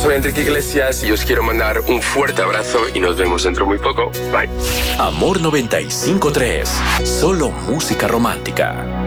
soy Enrique Iglesias y os quiero mandar un fuerte abrazo y nos vemos dentro muy poco. Bye. Amor 95.3. Solo música romántica.